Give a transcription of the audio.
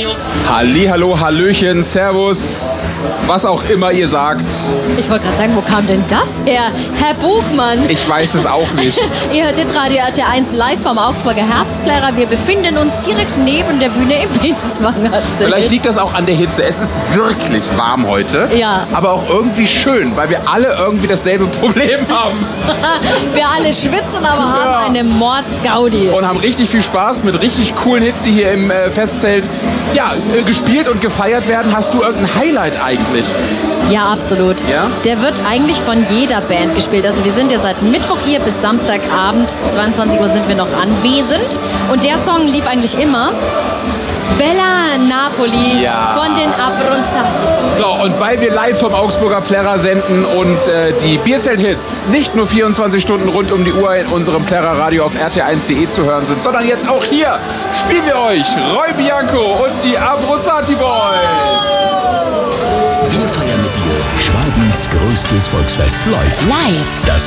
Hallihallo, Hallöchen, Servus, was auch immer ihr sagt. Ich wollte gerade sagen, wo kam denn das her? Herr Buchmann. Ich weiß es auch nicht. Ihr hört Radio RT1 live vom Augsburger Herbstplärrer. Wir befinden uns direkt neben der Bühne im Binswanger Zelt. Vielleicht liegt das auch an der Hitze. Es ist wirklich warm heute. Ja. Aber auch irgendwie schön, weil wir alle irgendwie dasselbe Problem haben. Wir alle schwitzen, aber haben eine Mordsgaudi. Und haben richtig viel Spaß mit richtig coolen Hits, die hier im Festzelt gespielt und gefeiert werden. Hast du irgendein Highlight eigentlich? Ja, absolut. Ja? Der wird eigentlich von jeder Band gespielt. Also wir sind ja seit Mittwoch hier bis Samstagabend. 22 Uhr sind wir noch anwesend. Und der Song lief eigentlich immer. Bella Napoli von den Abronzati. So, und weil wir live vom Augsburger Plärrer senden und die Bierzelt-Hits nicht nur 24 Stunden rund um die Uhr in unserem Plärrerradio auf rt1.de zu hören sind, sondern jetzt auch hier spielen wir euch Roy Bianco und die Abronzati Boys. Wir feiern mit dir Schwabens größtes Volksfest live. Live. Das